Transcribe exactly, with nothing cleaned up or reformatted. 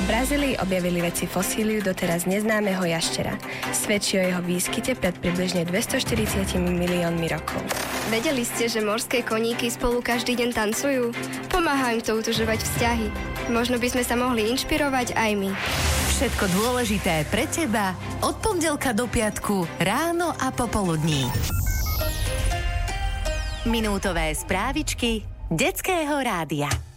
V Brazílii objavili vedci fosíliu doteraz neznámeho jaštera. Svedčí o jeho výskyte pred približne dvestoštyridsať miliónmi rokov. Vedeli ste, že morské koníky spolu každý deň tancujú? Pomáhajú im to utužovať vzťahy. Možno by sme sa mohli inšpirovať aj my. Všetko dôležité pre teba od pondelka do piatku ráno a popoludní. Minútové správičky Detského rádia.